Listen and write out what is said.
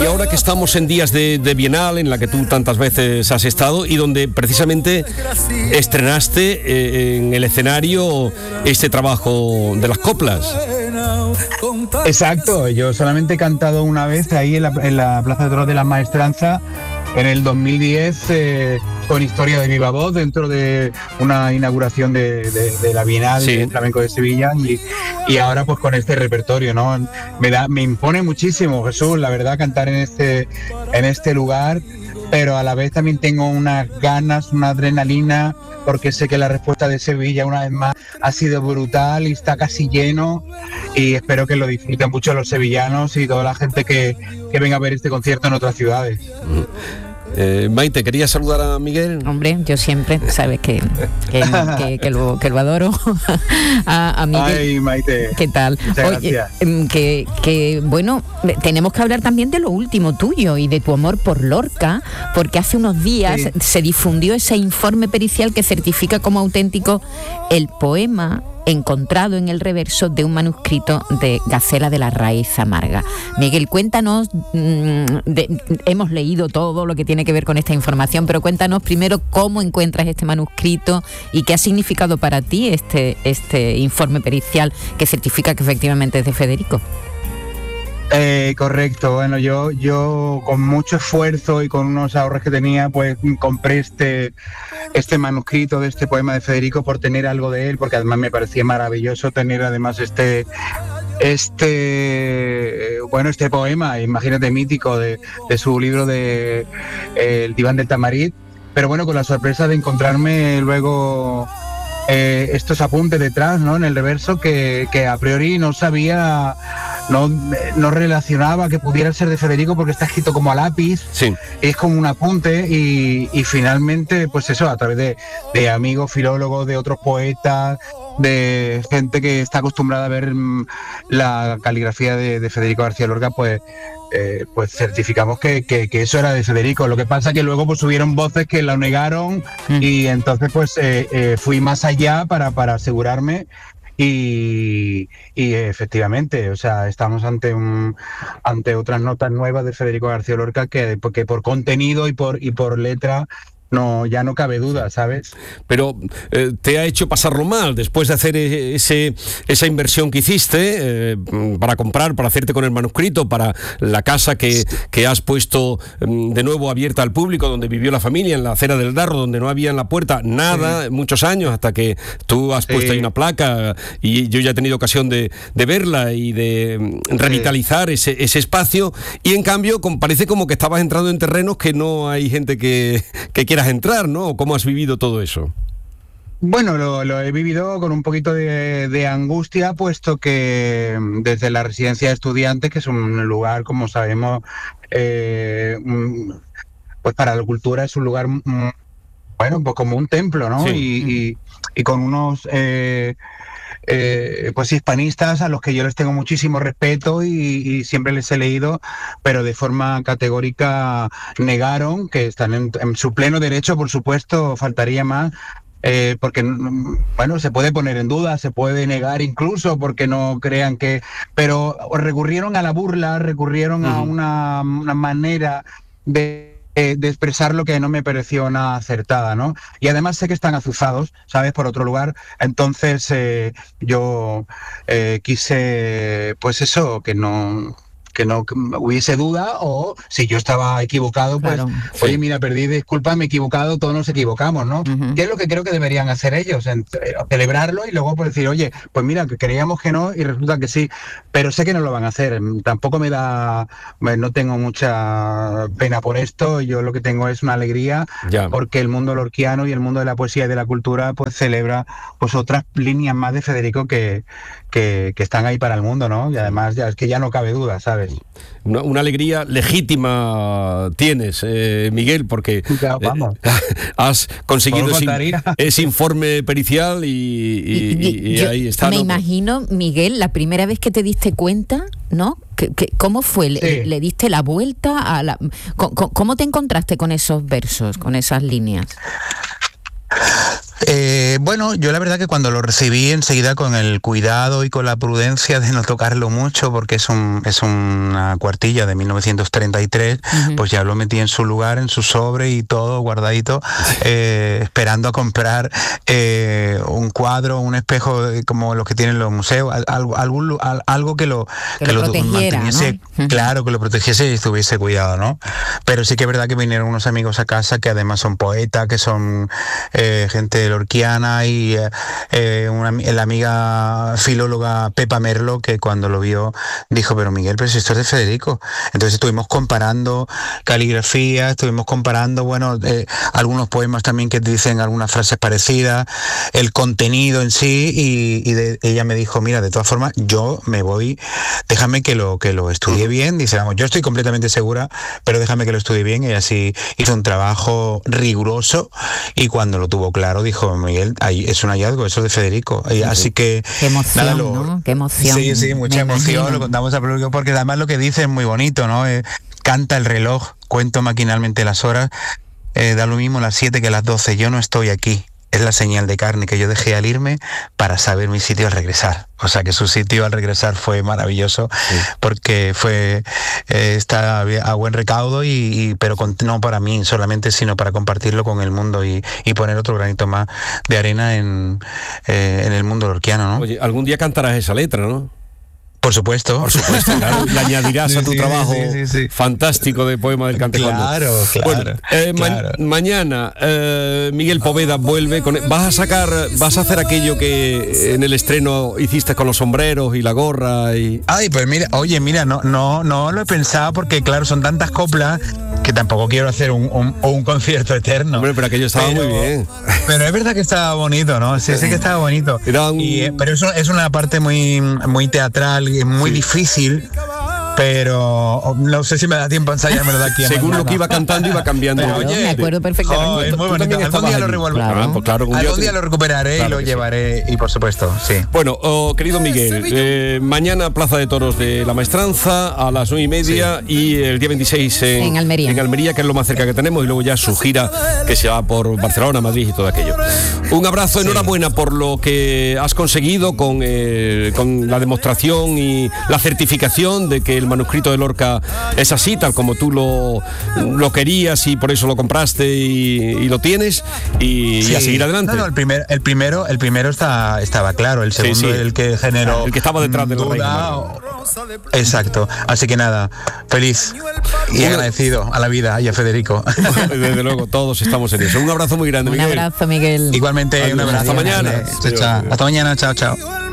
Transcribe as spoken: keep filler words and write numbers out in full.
ahora que estamos en días de, de Bienal, en la que tú tantas veces has estado y donde precisamente estrenaste eh, en el escenario este trabajo de las coplas. Exacto, yo solamente he cantado una vez ahí en la, en la Plaza de Toros de la Maestranza en el dos mil diez eh, con Historia de Viva Voz dentro de una inauguración de, de, de la Bienal sí. del Flamenco de Sevilla y, y ahora pues con este repertorio, ¿no? Me da, me impone muchísimo, Jesús, la verdad, cantar en este, en este lugar, pero a la vez también tengo unas ganas, una adrenalina, porque sé que la respuesta de Sevilla una vez más ha sido brutal y está casi lleno, y espero que lo disfruten mucho los sevillanos y toda la gente que, que venga a ver este concierto en otras ciudades. Eh, Maite, ¿querías saludar a Miguel? Hombre, yo siempre, sabes que, que, que, que, lo, que lo adoro. a, a Miguel. Ay, Maite. ¿Qué tal? Muchas Oye, gracias. Que, que, bueno, tenemos que hablar también de lo último tuyo y de tu amor por Lorca, porque hace unos días sí. se difundió ese informe pericial que certifica como auténtico el poema encontrado en el reverso de un manuscrito de Gacela de la Raíz Amarga. Miguel, cuéntanos, mmm, de, hemos leído todo lo que tiene que ver con esta información, pero cuéntanos primero cómo encuentras este manuscrito y qué ha significado para ti este, este informe pericial que certifica que efectivamente es de Federico. Eh, correcto, bueno, yo, yo con mucho esfuerzo y con unos ahorros que tenía, pues compré este, este manuscrito de este poema de Federico por tener algo de él, porque además me parecía maravilloso tener además este, este, bueno, este poema, imagínate, mítico de, de su libro de eh, El Diván del Tamarit, pero bueno, con la sorpresa de encontrarme luego eh, estos apuntes detrás, ¿no? En el reverso que, que a priori no sabía, no, no relacionaba que pudiera ser de Federico porque está escrito como a lápiz, sí. Es como un apunte y, y finalmente, pues eso, a través de, de amigos, filólogos, de otros poetas, de gente que está acostumbrada a ver la caligrafía de, de Federico García Lorca, pues Eh, pues certificamos que, que, que eso era de Federico. Lo que pasa que luego pues hubieron voces que lo negaron mm. y entonces pues eh, eh, fui más allá para, para asegurarme y, y efectivamente, o sea, estamos ante un ante otras notas nuevas de Federico García Lorca que, que por contenido y por y por letra no, ya no cabe duda, ¿sabes? Pero eh, te ha hecho pasarlo mal después de hacer ese, esa inversión que hiciste eh, para comprar, para hacerte con el manuscrito, para la casa que, que has puesto de nuevo abierta al público, donde vivió la familia, en la acera del Darro, donde no había en la puerta nada, sí. muchos años, hasta que tú has puesto sí. ahí una placa y yo ya he tenido ocasión de, de verla y de revitalizar sí. ese, ese espacio, y en cambio parece como que estabas entrando en terrenos que no hay gente que, que quiera entrar, ¿no? ¿Cómo has vivido todo eso? Bueno, lo, lo he vivido con un poquito de, de angustia, puesto que desde la residencia de estudiantes, que es un lugar, como sabemos, eh, pues para la cultura es un lugar, bueno, pues como un templo, ¿no? Sí. Y, y, y con unos... Eh, Eh, pues hispanistas a los que yo les tengo muchísimo respeto y, y siempre les he leído, pero de forma categórica negaron, que están en, en su pleno derecho, por supuesto, faltaría más, eh, porque, bueno, se puede poner en duda, se puede negar incluso porque no crean que... Pero recurrieron a la burla, recurrieron uh-huh. a una, una manera de... de expresar lo que no me pareció nada acertada, ¿no? Y además sé que están azuzados, ¿sabes? Por otro lugar. Entonces eh, yo eh, quise, pues eso, que no... que no que hubiese duda, o si yo estaba equivocado, pues, claro, sí. oye, mira, perdí, disculpa, me he equivocado, todos nos equivocamos, ¿no? Uh-huh. ¿Qué es lo que creo que deberían hacer ellos? En, celebrarlo y luego pues decir, oye, pues mira, que creíamos que no y resulta que sí, pero sé que no lo van a hacer. Tampoco me da, no tengo mucha pena por esto, yo lo que tengo es una alegría, ya. porque el mundo lorquiano y el mundo de la poesía y de la cultura pues celebra pues otras líneas más de Federico que, que, que están ahí para el mundo, ¿no? Y además ya es que ya no cabe duda, ¿sabes? Una, una alegría legítima tienes, eh, Miguel, porque ya, vamos. Eh, has conseguido ese, ese informe pericial y, y, y, y Yo ahí está. Me ¿no? imagino, Miguel, la primera vez que te diste cuenta, ¿no? ¿Qué, qué, ¿Cómo fue? Sí. ¿Le, ¿Le diste la vuelta a la... ¿Cómo, ¿Cómo te encontraste con esos versos, con esas líneas? Eh, bueno, yo la verdad que cuando lo recibí enseguida con el cuidado y con la prudencia de no tocarlo mucho, porque es un es una cuartilla de mil novecientos treinta y tres, uh-huh. Pues ya lo metí en su lugar, en su sobre y todo guardadito, eh, esperando a comprar eh, un cuadro, un espejo como los que tienen los museos, algo, algún, algo que lo, que que lo, lo manteniese, ¿no? Claro, que lo protegiese y estuviese cuidado, ¿no? Pero sí que es verdad que vinieron unos amigos a casa que además son poetas, que son eh, gente lorquiana y eh, una, la amiga filóloga Pepa Merlo, que cuando lo vio dijo, pero Miguel, pero si esto es de Federico. Entonces estuvimos comparando caligrafía, estuvimos comparando, bueno, eh, algunos poemas también que dicen algunas frases parecidas, el contenido en sí, y, y de, ella me dijo, mira, de todas formas, yo me voy, déjame que lo, que lo estudie bien, dice, vamos, yo estoy completamente segura, pero déjame que lo estudie bien, y así hizo un trabajo riguroso, y cuando lo tuvo claro, dijo, Miguel, ahí es un hallazgo, eso es de Federico. Y así que... Qué emoción, nada, lo, ¿no? Qué emoción. Sí, sí, mucha emoción, imagino. Lo contamos al público, porque además lo que dice es muy bonito, ¿no? Eh, canta el reloj, cuento maquinalmente las horas, eh, da lo mismo las siete que las doce, yo no estoy aquí. Es la señal de carne que yo dejé al irme para saber mi sitio al regresar. O sea que su sitio al regresar fue maravilloso, sí. Porque fue eh, está a buen recaudo, y, y pero con, no para mí solamente, sino para compartirlo con el mundo y, y poner otro granito más de arena en, eh, en el mundo lorquiano, ¿no? Oye, algún día cantarás esa letra, ¿no? Por supuesto. Por supuesto, claro. Le añadirás sí, a tu sí, trabajo sí, sí, sí. fantástico de poema del Cantejondo. Claro, claro. Bueno, eh, claro. Ma- mañana eh, Miguel Poveda vuelve con... Vas a sacar, vas a hacer aquello que en el estreno hiciste con los sombreros y la gorra y... Ay, pues mira, oye, mira, no, no, no lo he pensado porque claro, son tantas coplas que tampoco quiero hacer un, un, un concierto eterno. Hombre, pero aquello estaba pero, muy bien. Pero es verdad que estaba bonito, ¿no? Sí, sí que estaba bonito. Un... Y, pero eso es una parte muy, muy teatral, muy sí. difícil, pero no sé si me da tiempo a ensayarme de aquí a según mañana. Lo que iba cantando iba cambiando. Claro, oye, me acuerdo perfectamente. Oh, es muy bonito. Algún día lo revolveré. Claro. Ah, pues claro, algún, algún día, día lo recuperaré, claro, y lo llevaré, sí. Y por supuesto, sí. Bueno, oh, querido Miguel, eh, mañana Plaza de Toros de La Maestranza a las nueve y media, sí. Y el día veintiséis en, en Almería. En Almería, que es lo más cerca que tenemos, y luego ya su gira que se va por Barcelona, Madrid y todo aquello. Un abrazo, sí. Enhorabuena por lo que has conseguido con, eh, con la demostración y la certificación de que el manuscrito de Lorca es así, tal como tú lo, lo querías, y por eso lo compraste y, y lo tienes, y, sí. Y a seguir adelante. No, no, el, primer, el primero, el primero está, estaba claro, el segundo, sí, sí. El que generó el que estaba detrás de la duda. Exacto, así que nada, feliz y agradecido a la vida y a Federico. Desde luego, todos estamos en eso. Un abrazo muy grande, un Miguel. Un abrazo, Miguel. Igualmente. Adiós, un abrazo. Hasta mañana. Chao, chao. Hasta mañana, chao, chao.